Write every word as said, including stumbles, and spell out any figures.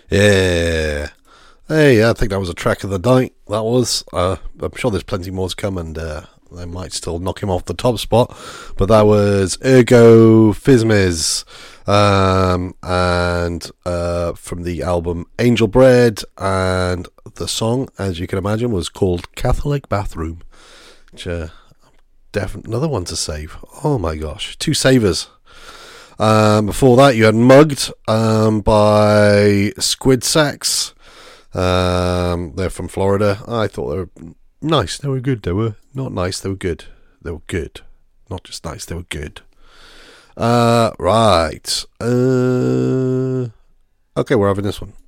Yeah. Hey, I think that was a track of the night. That was. Uh, I'm sure there's plenty more to come, and uh, they might still knock him off the top spot. But that was Ergo Phizmiz, um, and uh, from the album Angel Bread, and the song, as you can imagine, was called Catholic Bathroom. Which, uh, definitely another one to save. Oh my gosh, two savers. Um, before that, you had Mugged um, by Squid Sacks. Um, they're from Florida. I thought they were nice. They were good. They were not nice. They were good. They were good. Not just nice. They were good. Uh, right. Uh, okay, we're having this one.